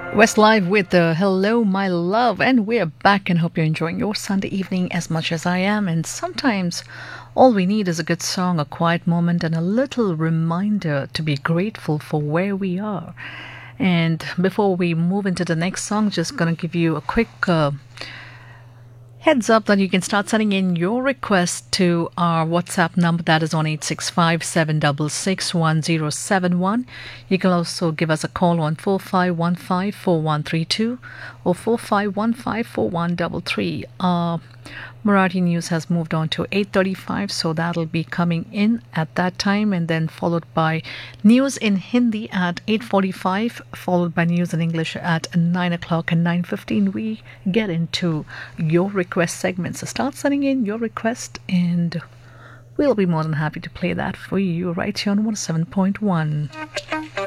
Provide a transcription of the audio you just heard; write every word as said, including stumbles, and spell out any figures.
Westlife with the Hello My Love, and we're back and hope you're enjoying your Sunday evening as much as I am. And sometimes all we need is a good song, a quiet moment, and a little reminder to be grateful for where we are. And before we move into the next song, just gonna give you a quick uh, heads up that you can start sending in your request to our WhatsApp number that is on eight six five, seven six six, one zero seven one. You can also give us a call on four five one five, four one three two or four five one five, four one three three. Uh, Marathi news has moved on to eight thirty-five, so that'll be coming in at that time, and then followed by news in Hindi at eight forty-five, followed by news in English at nine o'clock, and nine fifteen we get into your request segment. So start sending in your request and we'll be more than happy to play that for you right here on one oh seven point one.